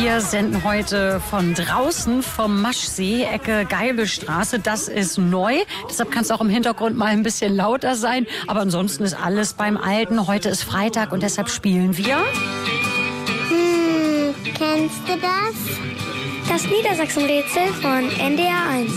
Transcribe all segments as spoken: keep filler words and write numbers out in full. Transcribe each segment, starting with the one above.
Wir senden heute von draußen vom Maschsee, Ecke Geibelstraße. Das ist neu. Deshalb kann es auch im Hintergrund mal ein bisschen lauter sein. Aber ansonsten ist alles beim Alten. Heute ist Freitag und deshalb spielen wir. Hm, kennst du das? Das Niedersachsen-Rätsel von N D R eins.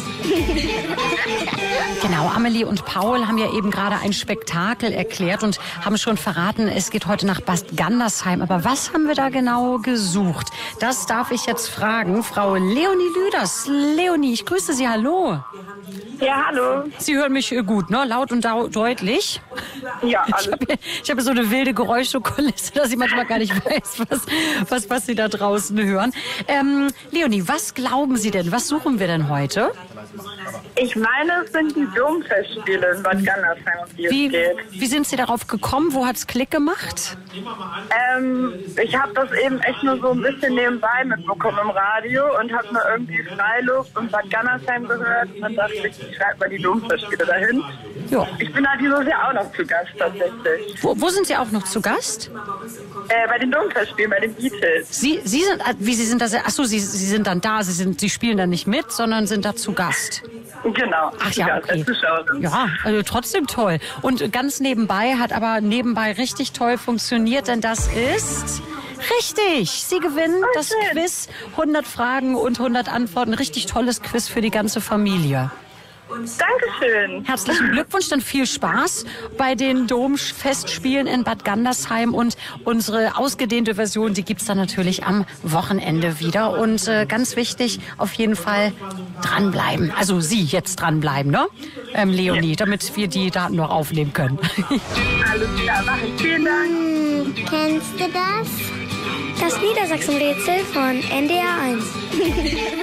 Genau, Amelie und Paul haben ja eben gerade ein Spektakel erklärt und haben schon verraten, es geht heute nach Bad Gandersheim. Aber was haben wir da genau gesucht? Das darf ich jetzt fragen. Frau Leonie Lüders. Leonie, ich grüße Sie, hallo. Ja, hallo. Sie hören mich gut, ne? Laut und deutlich. Ja, alles. Ich habe ich hab so eine wilde Geräuschkulisse, dass ich manchmal gar nicht weiß, was, was, was Sie da draußen hören. Ähm, Leonie, was glauben Sie denn? Was suchen wir denn heute? Ich meine, es sind die Domfestspiele in Bad Gandersheim, um die Wie, es geht. wie sind Sie darauf gekommen? Wo hat's Klick gemacht? Ähm, ich habe das eben echt nur so ein bisschen nebenbei mitbekommen im Radio und habe mir irgendwie Freiluft und Bad Gandersheim gehört. Und dann dachte ich, ich schreibe mal die Domfestspiele dahin. Ja. Ich bin da dieses Jahr auch noch zu Gast tatsächlich. Wo, wo sind Sie auch noch zu Gast? Äh, bei den Domfestspielen, bei den Beatles. Sie, Sie sind, wie Sie sind da, ach so, Sie, Sie sind dann da, Sie sind, Sie spielen dann nicht mit, sondern sind da zu Gast. Genau. Ach zu ja, Gast als okay. Zuschauerin. Ja, also trotzdem toll. Und ganz nebenbei hat aber nebenbei richtig toll funktioniert, denn das ist richtig. Sie gewinnen Oh, das schön. Quiz, hundert Fragen und hundert Antworten. Richtig tolles Quiz für die ganze Familie. Dankeschön. Herzlichen Glückwunsch, dann viel Spaß bei den Domfestspielen in Bad Gandersheim und unsere ausgedehnte Version, die gibt's dann natürlich am Wochenende wieder. Und äh, ganz wichtig, auf jeden Fall dranbleiben. Also Sie jetzt dranbleiben, ne? Ähm, Leonie, damit wir die Daten noch aufnehmen können. Alles klar, mach ich. Vielen Dank. Hm, kennst du das? Das Niedersachsen-Rätsel von N D R eins.